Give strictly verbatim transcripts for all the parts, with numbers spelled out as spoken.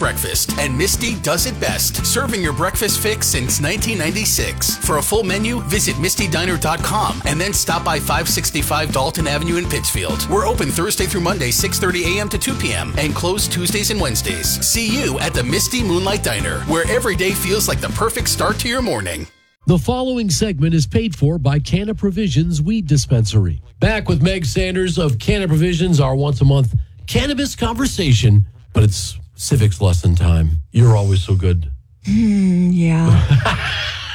breakfast, and Misty does it best, serving your breakfast fix since nineteen ninety-six. For a full menu, visit misty diner dot com and then stop by five sixty-five Dalton Avenue in Pittsfield. We're open Thursday through Monday, six thirty a.m. to two p.m. and closed Tuesdays and Wednesdays. See you at the Misty Moonlight Diner, where every day feels like the perfect start to your morning. The following segment is paid for by Canna Provisions Weed Dispensary. Back with Meg Sanders of Canna Provisions, our once-a-month cannabis conversation, but it's civics lesson time. You're always so good. Mm, yeah.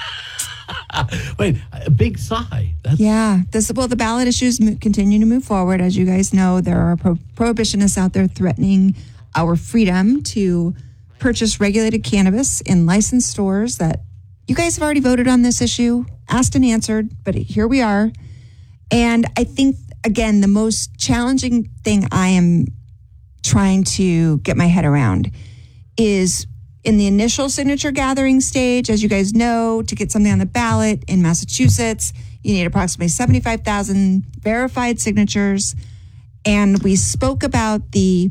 Wait, a big sigh. That's... Yeah. This, well, the ballot issues mo- continue to move forward. As you guys know, there are pro- prohibitionists out there threatening our freedom to purchase regulated cannabis in licensed stores. That you guys have already voted on this issue, asked and answered, but here we are. And I think, again, the most challenging thing I am trying to get my head around is in the initial signature gathering stage. As you guys know, to get something on the ballot in Massachusetts, you need approximately seventy-five thousand verified signatures. And we spoke about the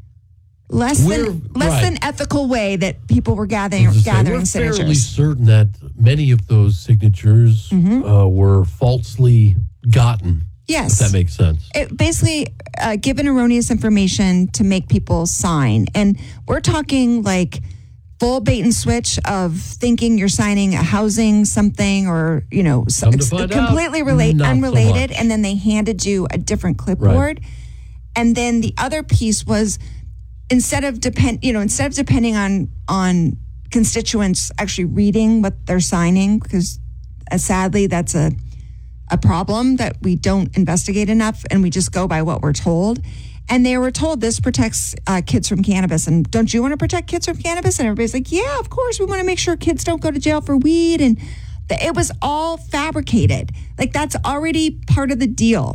less We're, than less right. than ethical way that people were gathering Say, gathering we're signatures. fairly certain that many of those signatures Mm-hmm. uh, were falsely gotten. Yes. If that makes sense. It basically uh, given erroneous information to make people sign. And we're talking like full bait and switch of thinking you're signing a housing something or, you know, so, Come to find completely out, relate, not so unrelated. much. And then they handed you a different clipboard. Right. And then the other piece was instead of depend, you know, instead of depending on on constituents actually reading what they're signing, because uh, sadly that's a a problem that we don't investigate enough and we just go by what we're told. And they were told this protects uh, kids from cannabis. And don't you want to protect kids from cannabis? And everybody's like, yeah, of course. We want to make sure kids don't go to jail for weed. And the, it was all fabricated. Like that's already part of the deal.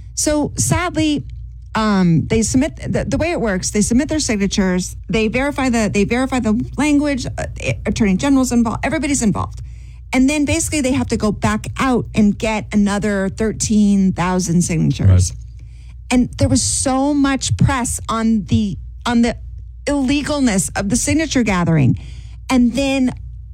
So sadly, um, they submit the, the way it works. They submit their signatures. They verify the they verify the language. Uh, Attorney General's involved. Everybody's involved. And then basically they have to go back out and get another thirteen thousand signatures. Right. And there was so much press on the on the illegalness of the signature gathering. And then,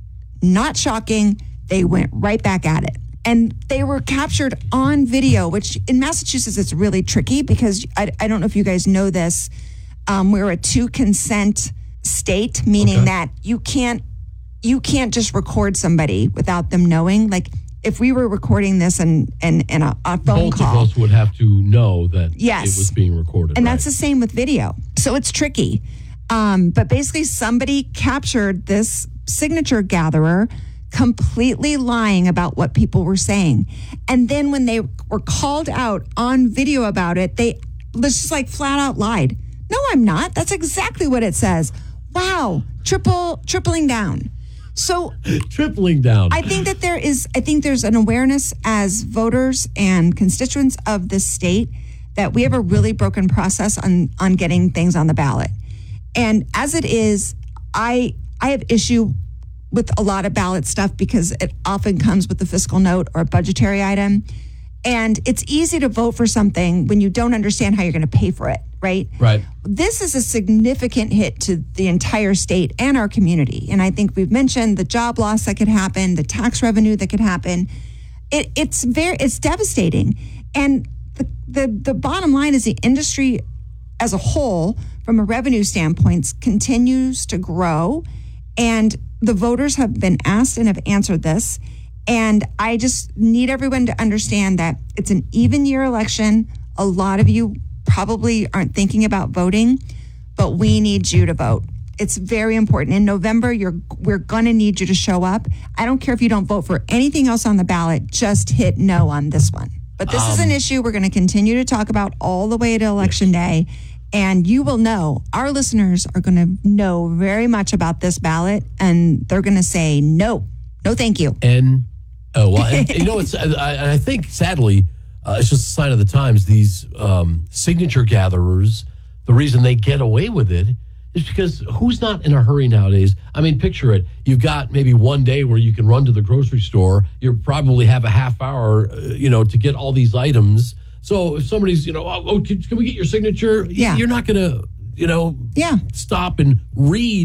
not shocking, they went right back at it. And they were captured on video, which in Massachusetts it's really tricky because I, I don't know if you guys know this. Um, we're a two consent state, meaning Okay. that you can't you can't just record somebody without them knowing. Like if we were recording this and and, and a, a phone Both call. of us would have to know that Yes. it was being recorded. And right? that's the same with video. So it's tricky. Um, but basically somebody captured this signature gatherer completely lying about what people were saying. And then when they were called out on video about it, they just like flat out lied. No, I'm not. That's exactly what it says. Wow. Triple, tripling down. So tripling down. I think that there is, I think there's an awareness as voters and constituents of this state that we have a really broken process on, on getting things on the ballot. And as it is, I I have issue with a lot of ballot stuff because it often comes with a fiscal note or a budgetary item. And it's easy to vote for something when you don't understand how you're going to pay for it, right? Right. This is a significant hit to the entire state and our community. And I think we've mentioned the job loss that could happen, the tax revenue that could happen. It, it's very, it's devastating. And the, the, the bottom line is the industry as a whole, from a revenue standpoint, continues to grow. And the voters have been asked and have answered this. And I just need everyone to understand that it's an even year election. A lot of you probably aren't thinking about voting, but we need you to vote. It's very important. In November, you're we're going to need you to show up. I don't care if you don't vote for anything else on the ballot, just hit no on this one. But this um, is an issue we're going to continue to talk about all the way to Election Day. And you will know, our listeners are going to know very much about this ballot, and they're going to say, no, no, thank you. And, oh, well, and, you know, it's, I, I think, sadly, uh, it's just a sign of the times. These um, signature gatherers, the reason they get away with it is because who's not in a hurry nowadays? I mean, picture it. You've got maybe one day where you can run to the grocery store. You probably have a half hour, uh, you know, to get all these items. So if somebody's, you know, oh, can, can we get your signature? Yeah. You're not going to, you know, yeah. stop and read